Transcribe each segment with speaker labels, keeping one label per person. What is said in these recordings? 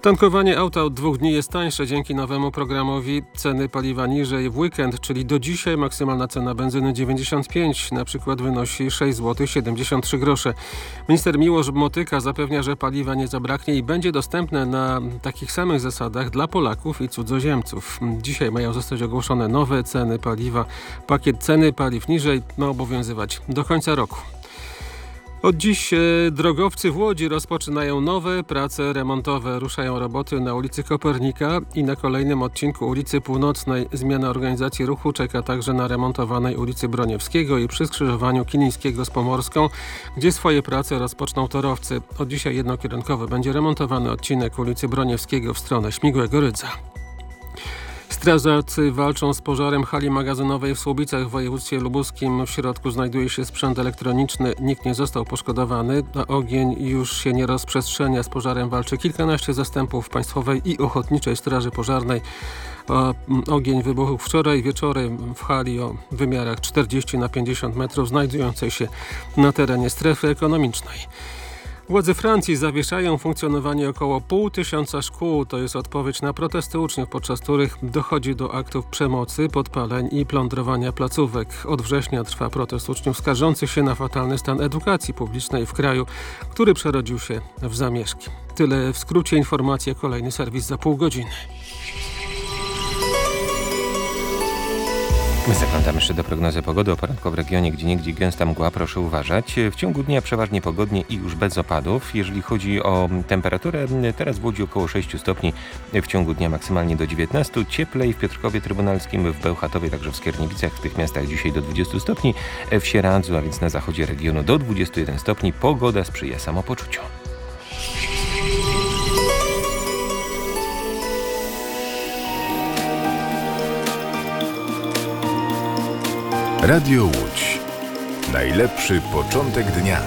Speaker 1: Tankowanie auta od 2 dni jest tańsze dzięki nowemu programowi Ceny paliwa niżej w weekend, czyli do dzisiaj maksymalna cena benzyny 95 na przykład wynosi 6 zł 73 grosze. Minister Miłosz Motyka zapewnia, że paliwa nie zabraknie i będzie dostępne na takich samych zasadach dla Polaków i cudzoziemców. Dzisiaj mają zostać ogłoszone nowe ceny paliwa. Pakiet ceny paliw niżej ma obowiązywać do końca roku. Od dziś drogowcy w Łodzi rozpoczynają nowe prace remontowe. Ruszają roboty na ulicy Kopernika i na kolejnym odcinku ulicy Północnej. Zmiana organizacji ruchu czeka także na remontowanej ulicy Broniewskiego i przy skrzyżowaniu Kilińskiego z Pomorską, gdzie swoje prace rozpoczną torowcy. Od dzisiaj jednokierunkowy będzie remontowany odcinek ulicy Broniewskiego w stronę Śmigłego Rydza. Strażacy walczą z pożarem hali magazynowej w Słubicach w województwie lubuskim. W środku znajduje się sprzęt elektroniczny. Nikt nie został poszkodowany, a ogień już się nie rozprzestrzenia. Z pożarem walczy kilkanaście zastępów Państwowej i Ochotniczej Straży Pożarnej. Ogień wybuchł wczoraj wieczorem w hali o wymiarach 40x50 metrów znajdującej się na terenie strefy ekonomicznej. Władze Francji zawieszają funkcjonowanie około 500 szkół. To jest odpowiedź na protesty uczniów, podczas których dochodzi do aktów przemocy, podpaleń i plądrowania placówek. Od września trwa protest uczniów skarżących się na fatalny stan edukacji publicznej w kraju, który przerodził się w zamieszki. Tyle w skrócie informacji, kolejny serwis za pół godziny.
Speaker 2: My zaglądamy jeszcze do prognozy pogody. O poranku w regionie gdzieniegdzie gęsta mgła, proszę uważać. W ciągu dnia przeważnie pogodnie i już bez opadów. Jeżeli chodzi o temperaturę, teraz w Łodzi około 6 stopni, w ciągu dnia maksymalnie do 19. Cieplej w Piotrkowie Trybunalskim, w Bełchatowie, także w Skierniewicach, w tych miastach dzisiaj do 20 stopni. W Sieradzu, a więc na zachodzie regionu do 21 stopni. Pogoda sprzyja samopoczuciu.
Speaker 3: Radio Łódź. Najlepszy początek dnia.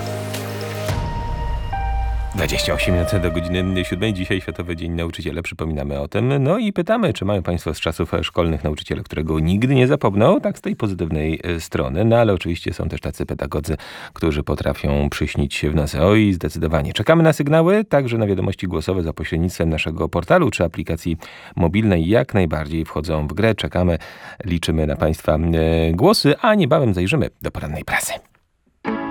Speaker 2: 28 minut do godziny 7. Dzisiaj Światowy Dzień Nauczyciela. Przypominamy o tym. No i pytamy, czy mają Państwo z czasów szkolnych nauczyciela, którego nigdy nie zapomną, tak z tej pozytywnej strony. No ale oczywiście są też tacy pedagodzy, którzy potrafią przyśnić się w nas. Oj, zdecydowanie. Czekamy na sygnały, także na wiadomości głosowe za pośrednictwem naszego portalu czy aplikacji mobilnej. Jak najbardziej wchodzą w grę. Czekamy, liczymy na Państwa głosy, a niebawem zajrzymy do porannej prasy.